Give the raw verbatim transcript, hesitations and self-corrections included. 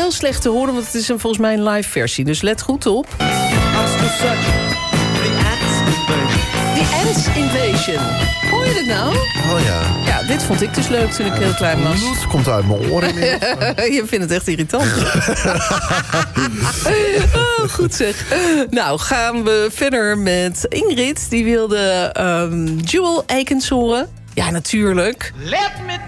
heel slecht te horen, want het is een, volgens mij een live versie. Dus let goed op. The Ants Invasion. Hoor je dit nou? Oh ja. Ja, dit vond ik dus leuk toen ik heel klein was. Het komt uit mijn oren. Je vindt het echt irritant. Oh, goed zeg. Nou, gaan we verder met Ingrid. Die wilde um, Jewel Aikens horen. Ja, natuurlijk. Let me